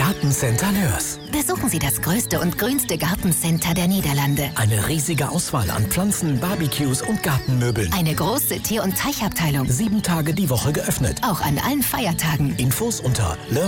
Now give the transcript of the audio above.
Gartencenter Lörs. Besuchen Sie das größte und grünste Gartencenter der Niederlande. Eine riesige Auswahl an Pflanzen, Barbecues und Gartenmöbeln. Eine große Tee- und Teichabteilung. 7 Tage die Woche geöffnet. Auch an allen Feiertagen. Infos unter